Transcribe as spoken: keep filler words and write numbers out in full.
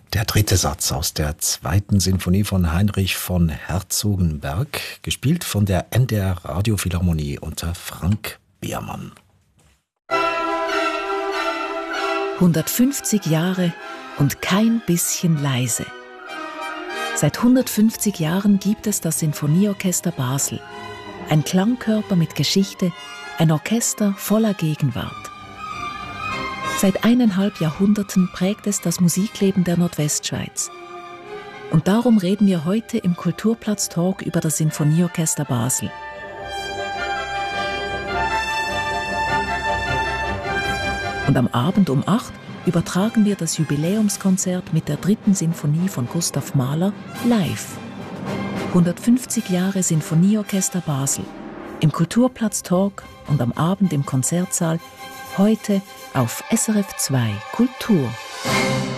Der dritte Satz aus der zweiten Sinfonie von Heinrich von Herzogenberg, gespielt von der N D R Radiophilharmonie unter Frank Behrmann. hundertfünfzig Jahre und kein bisschen leise. Seit hundertfünfzig Jahren gibt es das Sinfonieorchester Basel. Ein Klangkörper mit Geschichte, ein Orchester voller Gegenwart. Seit eineinhalb Jahrhunderten prägt es das Musikleben der Nordwestschweiz. Und darum reden wir heute im Kulturplatz-Talk über das Sinfonieorchester Basel. Und am Abend um acht übertragen wir das Jubiläumskonzert mit der dritten Sinfonie von Gustav Mahler live. hundertfünfzig Jahre Sinfonieorchester Basel. Im Kulturplatz-Talk und am Abend im Konzertsaal. Heute auf S R F zwei Kultur.